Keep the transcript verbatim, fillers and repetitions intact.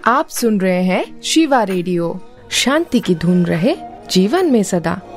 आप सुन रहे हैं शिवा रेडियो। शांति की धुन रहे जीवन में सदा।